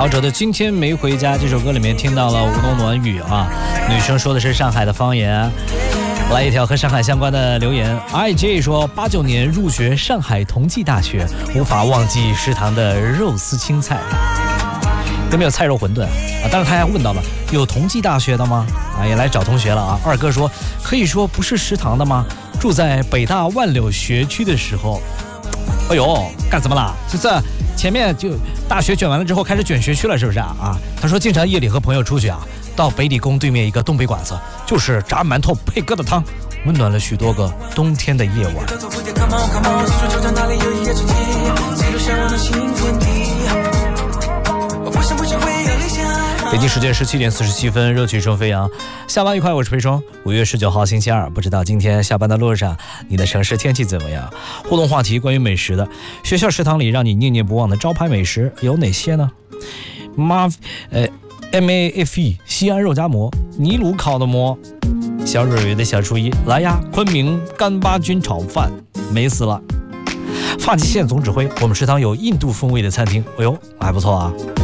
陶喆的《今天没回家》这首歌里面听到了吴侬软语啊，女生说的是上海的方言。来一条和上海相关的留言 ，IJ 说89年入学上海同济大学，无法忘记食堂的肉丝青菜。有没有菜肉馄饨啊？当然他还问到了有同济大学的吗？啊，也来找同学了啊。二哥说可以说不是食堂的吗？住在北大万柳学区的时候，哎呦，干什么啦？就是前面就大学卷完了之后开始卷学区了，是不是啊？他说经常夜里和朋友出去啊，到北理工对面一个东北馆子，就是炸馒头配疙瘩汤，温暖了许多个冬天的夜晚。北京时间17点47分，热气声飞扬。下班愉快，我是裴冲。5月19号星期二，不知道今天下班的路上，你的城市天气怎么样？互动话题关于美食的，学校食堂里让你念念不忘的招牌美食有哪些呢？MAFE 西安肉夹馍，尼鲁烤的馍，小蕊蕊的小厨艺，来呀，昆明干巴菌炒饭，美死了。发际线总指挥，我们食堂有印度风味的餐厅，哎呦，还不错啊。